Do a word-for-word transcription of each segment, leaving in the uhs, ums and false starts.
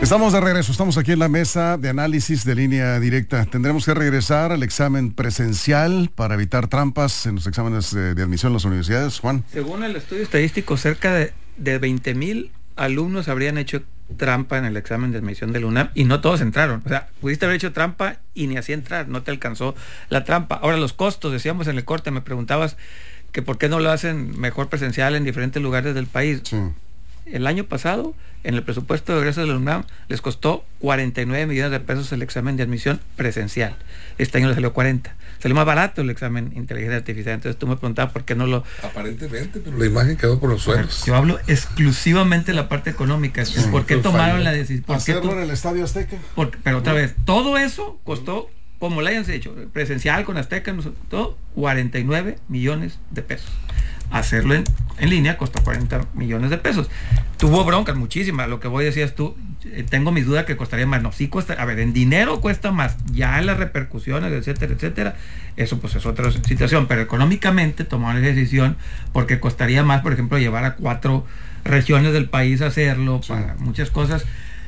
Estamos de regreso, estamos aquí en la mesa de análisis de Línea Directa. Tendremos que regresar al examen presencial para evitar trampas en los exámenes de, de admisión en las universidades, Juan. Según el estudio estadístico, cerca de, de veinte mil alumnos habrían hecho trampa en el examen de admisión del UNAM y no todos entraron. O sea, pudiste haber hecho trampa y ni así entrar, no te alcanzó la trampa. Ahora, los costos, decíamos en el corte, me preguntabas que por qué no lo hacen mejor presencial en diferentes lugares del país. Sí. El año pasado, en el presupuesto de egreso de la UNAM, les costó cuarenta y nueve millones de pesos el examen de admisión presencial. Este año le salió cuarenta. Salió más barato el examen de inteligencia artificial. Entonces tú me preguntabas por qué no lo... Aparentemente, pero la imagen quedó por los suelos. Yo hablo exclusivamente de la parte económica. Sí, ¿por qué tomaron falló. la decisión? ¿Hacerlo tú... en el Estadio Azteca? Porque, pero otra vez, todo eso costó, como lo hayan hecho, presencial con Azteca, todo, cuarenta y nueve millones de pesos. Hacerlo en, en línea costó cuarenta millones de pesos. Tuvo broncas muchísimas. Lo que voy decías tú, eh, tengo mis dudas que costaría más. No, sí cuesta, a ver, en dinero cuesta más. Ya en las repercusiones, etcétera, etcétera, eso pues es otra situación. Pero económicamente tomaron la decisión porque costaría más, por ejemplo, llevar a cuatro regiones del país a hacerlo, sí. Para muchas cosas.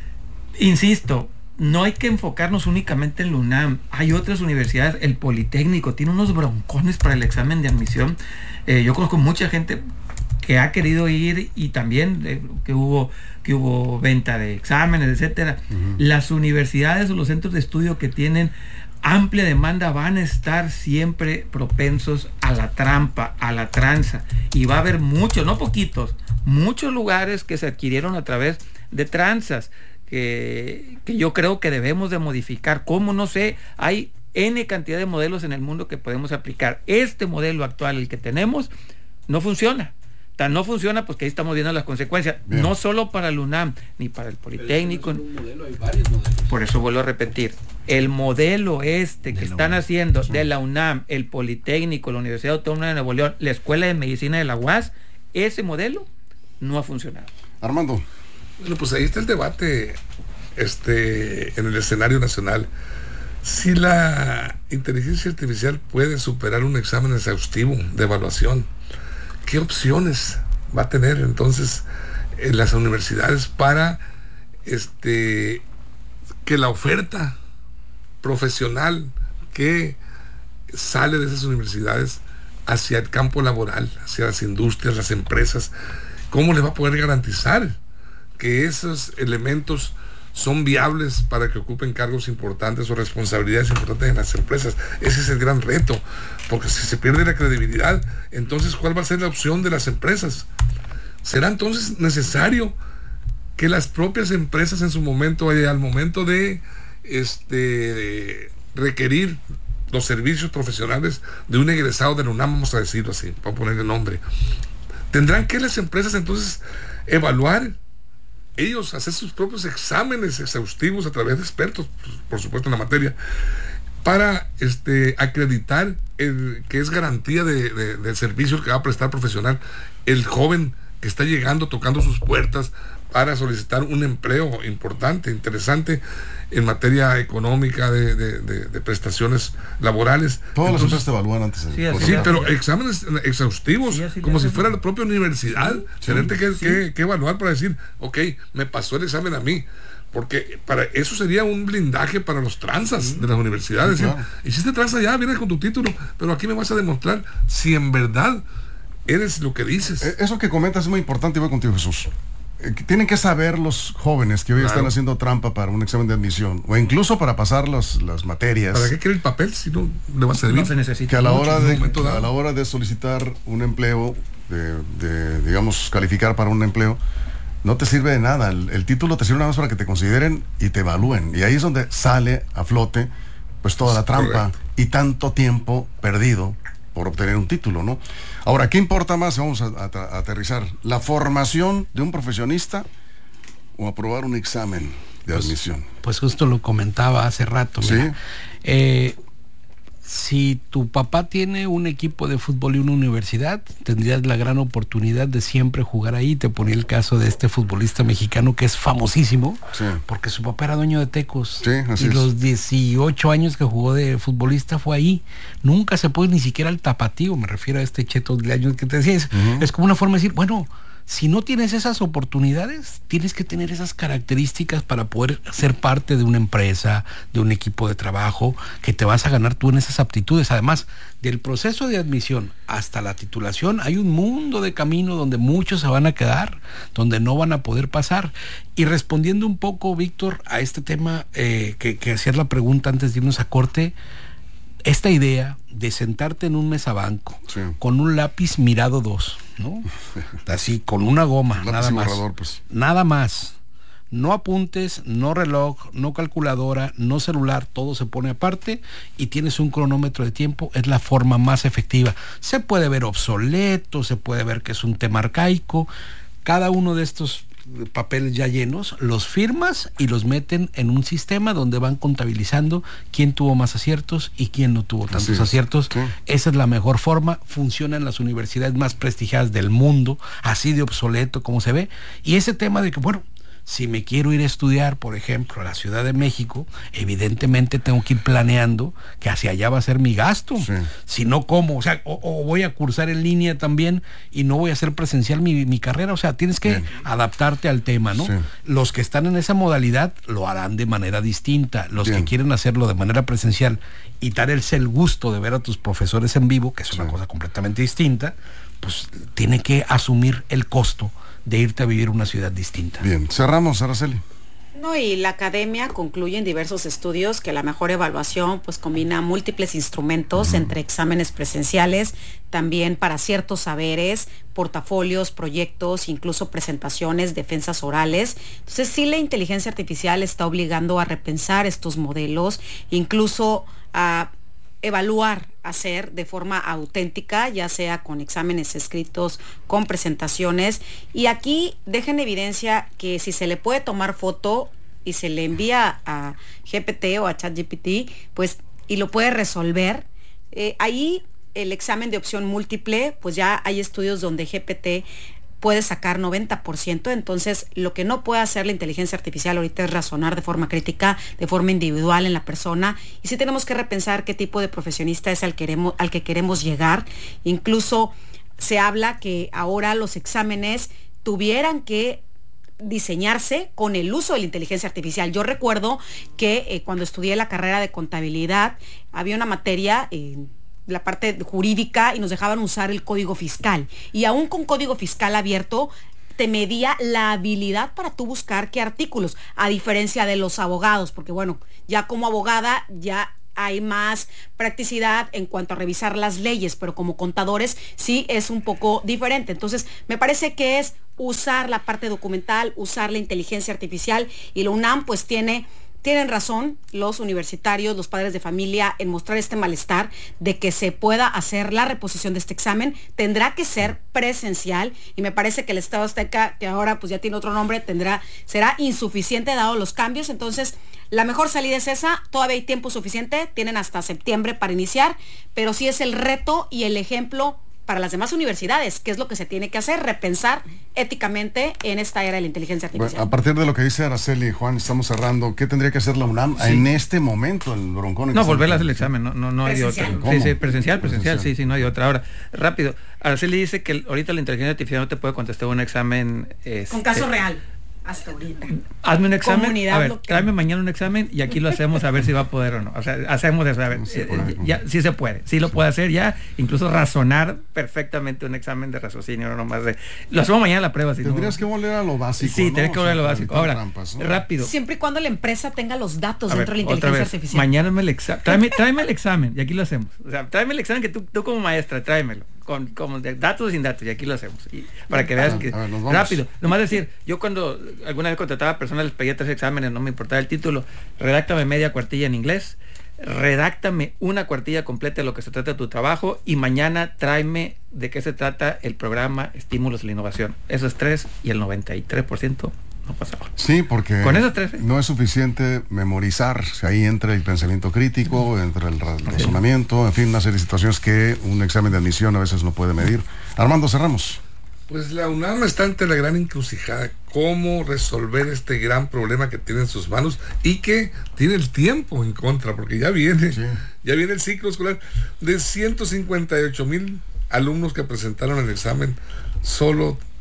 Insisto, no hay que enfocarnos únicamente en la UNAM. Hay otras universidades, el Politécnico tiene unos broncones para el examen de admisión. Eh, yo conozco mucha gente que ha querido ir y también eh, que hubo que hubo venta de exámenes, etcétera. Uh-huh. Las universidades o los centros de estudio que tienen amplia demanda van a estar siempre propensos a la trampa, a la tranza, y va a haber muchos, no poquitos, muchos lugares que se adquirieron a través de tranzas que, que yo creo que debemos de modificar. ¿Cómo? No sé, hay N cantidad de modelos en el mundo que podemos aplicar. Este modelo actual, el que tenemos, no funciona. Tan no funciona, pues que ahí estamos viendo las consecuencias. Bien. No solo para el UNAM, ni para el Politécnico. No es un modelo, hay varios modelos. Por eso vuelvo a repetir. El modelo este que están haciendo de la UNAM, el Politécnico, la Universidad Autónoma de Nuevo León, la Escuela de Medicina de la U A S, ese modelo no ha funcionado. Armando. Bueno, pues ahí está el debate este, en el escenario nacional. Si la inteligencia artificial puede superar un examen exhaustivo de evaluación, ¿qué opciones va a tener entonces en las universidades para este, que la oferta profesional que sale de esas universidades hacia el campo laboral, hacia las industrias, las empresas, cómo le va a poder garantizar que esos elementos son viables para que ocupen cargos importantes o responsabilidades importantes en las empresas? Ese es el gran reto, porque si se pierde la credibilidad, entonces ¿cuál va a ser la opción de las empresas? ¿Será entonces necesario que las propias empresas en su momento, al momento de, este, de requerir los servicios profesionales de un egresado de la UNAM, vamos a decirlo así, para ponerle nombre, tendrán que las empresas entonces evaluar ellos, hacer sus propios exámenes exhaustivos a través de expertos, por supuesto en la materia, para este, acreditar el, que es garantía de, de, del servicio que va a prestar profesional el joven que está llegando, tocando sus puertas para solicitar un empleo importante, interesante en materia económica de, de, de, de prestaciones laborales. Todas las cosas te evalúan antes. Sí, sí, pero exámenes exhaustivos, sí, como si fuera la propia universidad. Sí, tenerte que, sí. que, que evaluar para decir, ok, me pasó el examen a mí. Porque para eso sería un blindaje para los tranzas sí. de las universidades. Sí, claro. Hiciste tranza ya, vienes con tu título, pero aquí me vas a demostrar si en verdad eres lo que dices. Eso que comentas es muy importante y voy contigo, Jesús. Tienen que saber los jóvenes que hoy claro. están haciendo trampa para un examen de admisión o incluso para pasar los, las materias. ¿Para qué quiere el papel si no le va a servir? No se necesita. Que a la hora de a la hora de solicitar un empleo, de, de digamos calificar para un empleo, no te sirve de nada. El, el título te sirve nada más para que te consideren y te evalúen. Y ahí es donde sale a flote pues toda la trampa. Correcto. Y tanto tiempo perdido por obtener un título, ¿no? Ahora, ¿qué importa más? Vamos a, a, a aterrizar. ¿La formación de un profesionista o aprobar un examen de pues, admisión? Pues justo lo comentaba hace rato. ¿Sí? Mira, eh, si tu papá tiene un equipo de fútbol y una universidad, tendrías la gran oportunidad de siempre jugar ahí. Te ponía el caso de este futbolista mexicano que es famosísimo, sí. porque su papá era dueño de Tecos. Sí, así y es. Los dieciocho años que jugó de futbolista fue ahí. Nunca se puede ni siquiera al tapatío, me refiero a este Cheto de años que te decías. Uh-huh. Es como una forma de decir, bueno, Si no tienes esas oportunidades, tienes que tener esas características para poder ser parte de una empresa, de un equipo de trabajo, que te vas a ganar tú en esas aptitudes. Además, del proceso de admisión hasta la titulación, hay un mundo de camino donde muchos se van a quedar, donde no van a poder pasar. Y respondiendo un poco, Víctor, a este tema eh, que, que hacías la pregunta antes de irnos a corte, esta idea de sentarte en un mesabanco, sí, con un lápiz mirado dos, ¿no? Así, con una goma, nada más. Borrador, pues. Nada más. No apuntes, no reloj, no calculadora, no celular, todo se pone aparte y tienes un cronómetro de tiempo, es la forma más efectiva. Se puede ver obsoleto, se puede ver que es un tema arcaico. Cada uno de estos papeles ya llenos, los firmas y los meten en un sistema donde van contabilizando quién tuvo más aciertos y quién no tuvo tantos es, aciertos. ¿Qué? Esa es la mejor forma. Funciona en las universidades más prestigiadas del mundo, así de obsoleto como se ve. Y ese tema de que, bueno, si me quiero ir a estudiar, por ejemplo, a la Ciudad de México, evidentemente tengo que ir planeando que hacia allá va a ser mi gasto. Sí. Si no, ¿cómo? O sea, o, o voy a cursar en línea también y no voy a hacer presencial mi, mi carrera. O sea, tienes que Bien. adaptarte al tema, ¿no? Sí. Los que están en esa modalidad lo harán de manera distinta. Los Bien. que quieren hacerlo de manera presencial y darse el gusto de ver a tus profesores en vivo, que es sí. una cosa completamente distinta, pues tiene que asumir el costo de irte a vivir una ciudad distinta. Bien, cerramos, Araceli. No, y la academia concluye en diversos estudios que la mejor evaluación pues combina múltiples instrumentos uh-huh. entre exámenes presenciales, también para ciertos saberes, portafolios, proyectos, incluso presentaciones, defensas orales. Entonces sí, la inteligencia artificial está obligando a repensar estos modelos, incluso a evaluar, hacer de forma auténtica, ya sea con exámenes escritos, con presentaciones. Y aquí deja en evidencia que si se le puede tomar foto y se le envía a G P T o a ChatGPT, pues, y lo puede resolver, eh, ahí el examen de opción múltiple, pues ya hay estudios donde G P T puede sacar noventa por ciento, entonces lo que no puede hacer la inteligencia artificial ahorita es razonar de forma crítica, de forma individual en la persona, y sí tenemos que repensar qué tipo de profesionista es al, queremos, al que queremos llegar. Incluso se habla que ahora los exámenes tuvieran que diseñarse con el uso de la inteligencia artificial. Yo recuerdo que eh, cuando estudié la carrera de contabilidad, había una materia en eh, la parte jurídica y nos dejaban usar el código fiscal, y aún con código fiscal abierto te medía la habilidad para tú buscar qué artículos, a diferencia de los abogados, porque bueno, ya como abogada ya hay más practicidad en cuanto a revisar las leyes, pero como contadores sí es un poco diferente. Entonces me parece que es usar la parte documental, usar la inteligencia artificial, y la UNAM pues tiene Tienen razón los universitarios, los padres de familia, en mostrar este malestar de que se pueda hacer la reposición de este examen. Tendrá que ser presencial, y me parece que el Estado Azteca, que ahora pues ya tiene otro nombre, tendrá, será insuficiente dado los cambios. Entonces, la mejor salida es esa. Todavía hay tiempo suficiente, tienen hasta septiembre para iniciar, pero sí es el reto y el ejemplo para las demás universidades, que es lo que se tiene que hacer, repensar éticamente en esta era de la inteligencia artificial. Bueno, a partir de lo que dice Araceli y Juan, estamos cerrando. ¿Qué tendría que hacer la UNAM sí. en este momento, el broncón? No, volver a hacer el examen, no, no, no hay otra. Sí, sí, presencial, presencial, sí, sí, no hay otra. Ahora, rápido, Araceli dice que ahorita la inteligencia artificial no te puede contestar un examen este, con caso real. Hasta ahorita. Hazme un examen, Comunidad a ver, bloqueada. tráeme mañana un examen y aquí lo hacemos a ver si va a poder o no. O sea, hacemos eso, a ver, sí, eh, ya, sí se puede, sí lo puede hacer ya, incluso razonar perfectamente un examen de raciocinio, no nomás de... Lo hacemos mañana la prueba. Si Tendrías no, que volver a lo básico, Sí, ¿no? tendrías que volver a lo básico. Ahora, trampas, ¿no? rápido. Siempre y cuando la empresa tenga los datos a dentro ver, de la inteligencia vez, artificial. Mañana me el examen, tráeme, tráeme el examen y aquí lo hacemos. O sea, tráeme el examen que tú, tú como maestra, tráemelo. Con, con de datos o sin datos, y aquí lo hacemos. Y para que veas que ver, rápido. Nomás decir, yo cuando alguna vez contrataba a personas, les pedía tres exámenes, no me importaba el título. Redáctame media cuartilla en inglés, redáctame una cuartilla completa de lo que se trata de tu trabajo, y mañana tráeme de qué se trata el programa Estímulos a la Innovación. Eso es tres, y el noventa y tres por ciento no pasaba. Sí, porque con esos tres, ¿eh? No es suficiente memorizar, si ahí entra el pensamiento crítico, entra el razonamiento, en fin, una serie de situaciones que un examen de admisión a veces no puede medir. Armando, cerramos. Pues la UNAM está ante la gran encrucijada, cómo resolver este gran problema que tiene en sus manos y que tiene el tiempo en contra, porque ya viene, sí. ya viene el ciclo escolar. De ciento cincuenta y ocho mil alumnos que presentaron el examen, solo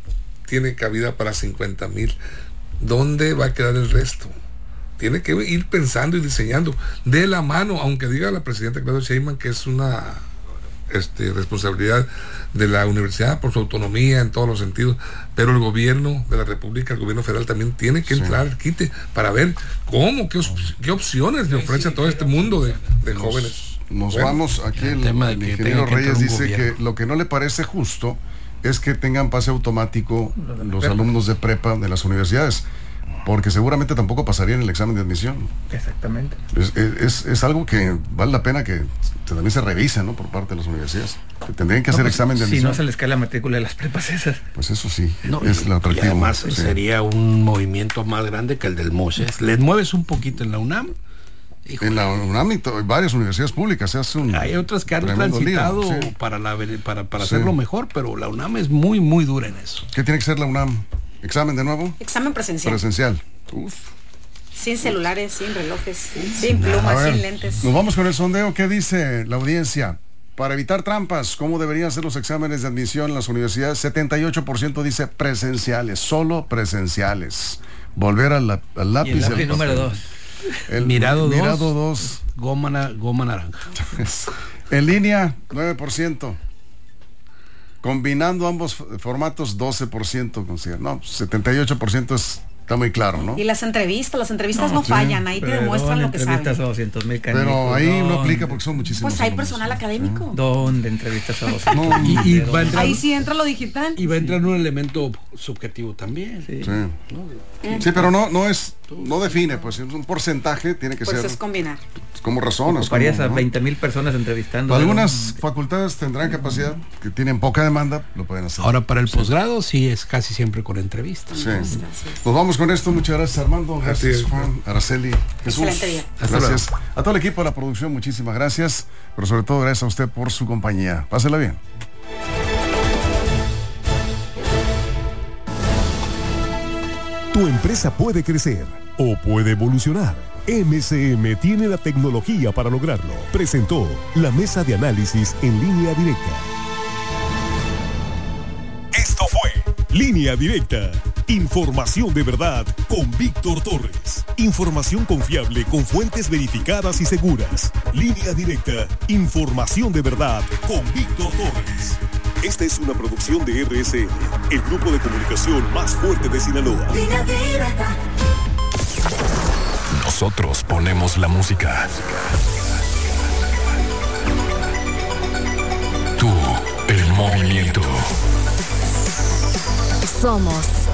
tiene cabida para cincuenta mil. ¿Dónde va a quedar el resto? Tiene que ir pensando y diseñando de la mano, aunque diga la presidenta Claudia Sheinbaum que es una este, responsabilidad de la universidad por su autonomía en todos los sentidos, pero el gobierno de la República, el gobierno federal también tiene que entrar al quite para ver cómo, qué, op- qué opciones le ofrece a todo este mundo de, de Nos- jóvenes. Nos Bueno, vamos, aquí el el, tema de el que ingeniero tenga que Reyes entrar un dice gobierno. que lo que no le parece justo es que tengan pase automático Los de la los prepa. alumnos de prepa de las universidades, porque seguramente tampoco pasarían el examen de admisión. Exactamente. Es, es, es algo que vale la pena que también se revise, ¿no? Por parte de las universidades. Que tendrían que No, hacer pues, examen de si admisión. no se les cae la matrícula de las prepas esas. Pues eso sí, No, es y, lo atractivo. y además sí. sería un movimiento más grande que el del Moses. Les mueves un poquito en la UNAM. híjole, En la UNAM y to- varias universidades públicas se hace un hay otras que han tremendo lío, transitado sí. para, la, para, para Sí. hacerlo mejor, pero la UNAM es muy, muy dura en eso. ¿Qué tiene que ser la UNAM? ¿Examen de nuevo? Examen presencial. Presencial. Uf. Sin celulares, sin relojes, sin A plumas, ver, sin lentes. Nos vamos con el sondeo. ¿Qué dice la audiencia? Para evitar trampas, ¿cómo deberían ser los exámenes de admisión en las universidades? setenta y ocho por ciento dice presenciales, solo presenciales. Volver al, la- al lápiz. Y el y al lápiz número papel. dos. El Mirado dos. mirado dos. Goma, na- goma naranja. En línea, nueve por ciento. Combinando ambos f- formatos, doce por ciento considera. No, setenta y ocho por ciento es, está muy claro, ¿no? Y las entrevistas, las entrevistas no, sí. fallan, ahí te Pero demuestran lo que entrevistas saben. a doscientos mil Pero ahí no aplica porque son muchísimos. Pues hay alumnos. personal académico. ¿Dónde entrevistas a doscientos No, mil? y ¿De va a dónde? entrar- Ahí sí entra lo digital. Y va a entrar un elemento subjetivo también. Sí. Sí. Sí, pero no, no es, no define, pues es un porcentaje, tiene que Pues ser es combinar. como razonas. Ocuparías como, a ¿no? veinte mil personas entrevistando. Algunas facultades tendrán capacidad, que tienen poca demanda, lo pueden hacer. Ahora para el posgrado sí es casi siempre con entrevistas. Sí. Nos vamos con esto. Muchas gracias, Armando. Así Gracias, es. Juan, Araceli, Jesús. Excelente día. Hasta Gracias a todo el equipo de la producción. Muchísimas gracias. Pero sobre todo, gracias a usted por su compañía. Pásela bien. Tu empresa puede crecer o puede evolucionar. M C M tiene la tecnología para lograrlo. Presentó la mesa de análisis en línea directa. Esto fue Línea Directa. Información de verdad con Víctor Torres. Información confiable con fuentes verificadas y seguras. Línea Directa. Información de verdad con Víctor Torres. Esta es una producción de R S N, el grupo de comunicación más fuerte de Sinaloa. Nosotros ponemos la música. Tú, el movimiento. Somos